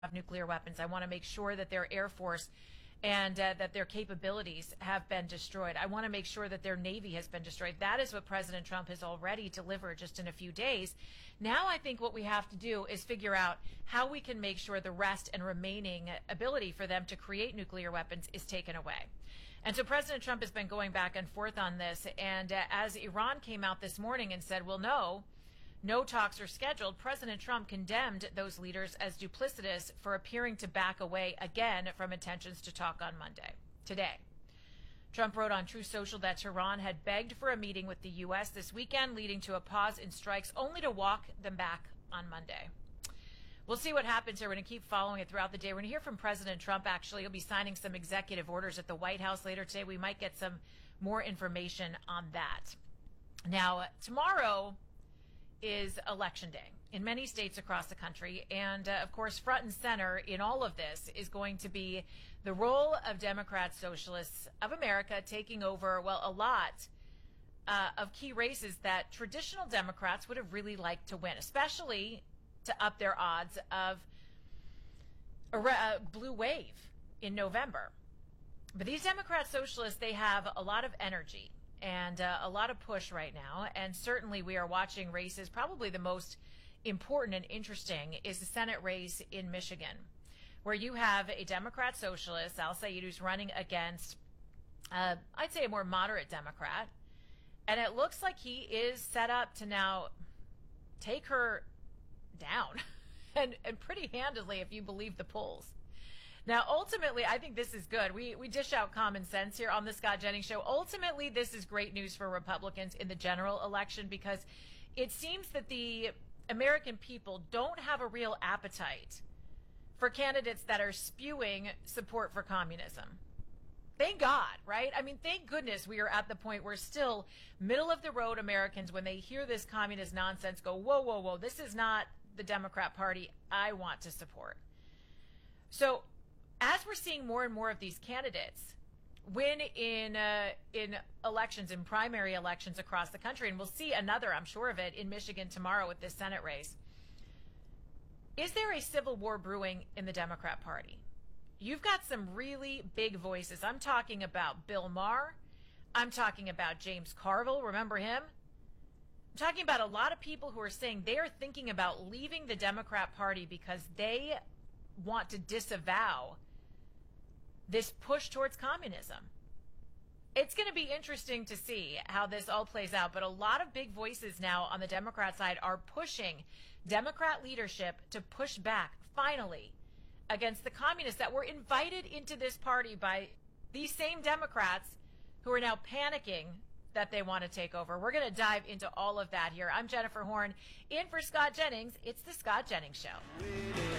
have nuclear weapons. I want to make sure that their Air Force and that their capabilities have been destroyed. I want to make sure that their Navy has been destroyed. That is what President Trump has already delivered just in a few days. Now I think what we have to do is figure out how we can make sure the rest and remaining ability for them to create nuclear weapons is taken away. And so President Trump has been going back and forth on this. And as Iran came out this morning and said, well, no talks are scheduled, President Trump condemned those leaders as duplicitous for appearing to back away again from intentions to talk on today. Trump wrote on Truth Social that Tehran had begged for a meeting with the U.S. this weekend, leading to a pause in strikes only to walk them back on Monday. We'll see what happens here. We're going to keep following it throughout the day. We're going to hear from President Trump. Actually, he'll be signing some executive orders at the White House later today. We might get some more information on that. Now, tomorrow is Election Day in many states across the country. And of course, front and center in all of this is going to be the role of Democrat Socialists of America taking over, well, a lot of key races that traditional Democrats would have really liked to win, especially to up their odds of a blue wave in November. But these Democrat Socialists, they have a lot of energy and a lot of push right now. And certainly we are watching races. Probably the most important and interesting is the Senate race in Michigan, where you have a Democrat socialist, Al Sayed, who's running against, I'd say, a more moderate Democrat. And it looks like he is set up to now take her down and pretty handedly, if you believe the polls. Now, ultimately, I think this is good. We dish out common sense here on the Scott Jennings Show. Ultimately, this is great news for Republicans in the general election because it seems that the American people don't have a real appetite for candidates that are spewing support for communism. Thank God, right? I mean, thank goodness we are at the point where still middle of the road Americans, when they hear this communist nonsense, go, whoa, whoa, whoa, this is not the Democrat Party I want to support. So as we're seeing more and more of these candidates win in elections, in primary elections across the country, and we'll see another, I'm sure of it, in Michigan tomorrow with this Senate race, is there a civil war brewing in the Democrat Party? You've got some really big voices. I'm talking about Bill Maher. I'm talking about James Carville. Remember him? I'm talking about a lot of people who are saying they are thinking about leaving the Democrat Party because they want to disavow this push towards communism. It's going to be interesting to see how this all plays out, but a lot of big voices now on the Democrat side are pushing Democrat leadership to push back, finally, against the communists that were invited into this party by these same Democrats who are now panicking that they want to take over. We're going to dive into all of that here. I'm Jennifer Horn, in for Scott Jennings. It's the Scott Jennings Show.